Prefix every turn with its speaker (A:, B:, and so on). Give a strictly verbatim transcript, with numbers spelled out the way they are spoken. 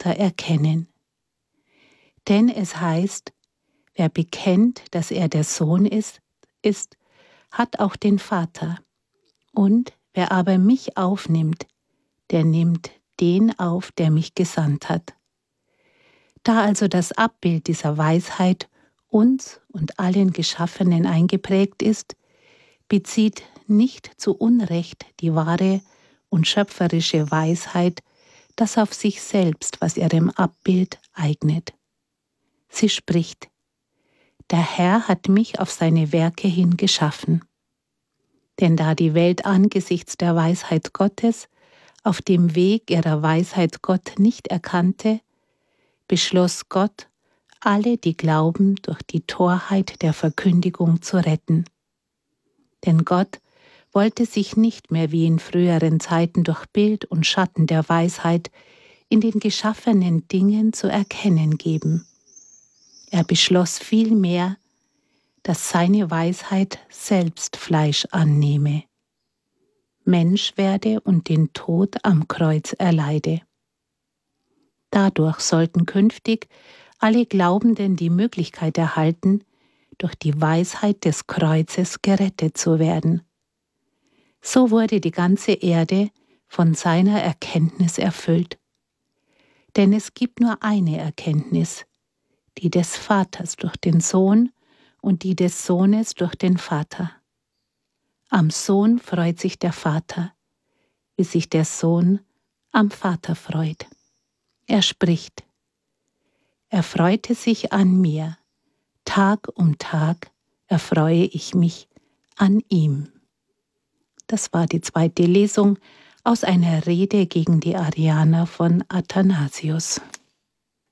A: Vater erkennen. Denn es heißt, wer bekennt, dass er der Sohn ist, ist, hat auch den Vater. Und wer aber mich aufnimmt, der nimmt den auf, der mich gesandt hat. Da also das Abbild dieser Weisheit uns und allen Geschaffenen eingeprägt ist, bezieht nicht zu Unrecht die wahre und schöpferische Weisheit das auf sich selbst, was ihrem Abbild eignet. Sie spricht: Der Herr hat mich auf seine Werke hin geschaffen. Denn da die Welt angesichts der Weisheit Gottes auf dem Weg ihrer Weisheit Gott nicht erkannte, beschloss Gott, alle, die glauben, durch die Torheit der Verkündigung zu retten. Denn Gott wollte sich nicht mehr wie in früheren Zeiten durch Bild und Schatten der Weisheit in den geschaffenen Dingen zu erkennen geben. Er beschloss vielmehr, dass seine Weisheit selbst Fleisch annehme, Mensch werde und den Tod am Kreuz erleide. Dadurch sollten künftig alle Glaubenden die Möglichkeit erhalten, durch die Weisheit des Kreuzes gerettet zu werden. So wurde die ganze Erde von seiner Erkenntnis erfüllt. Denn es gibt nur eine Erkenntnis, die des Vaters durch den Sohn und die des Sohnes durch den Vater. Am Sohn freut sich der Vater, wie sich der Sohn am Vater freut. Er spricht: Er freute sich an mir, Tag um Tag erfreue ich mich an ihm. Das war die zweite Lesung aus einer Rede gegen die Arianer von Athanasius.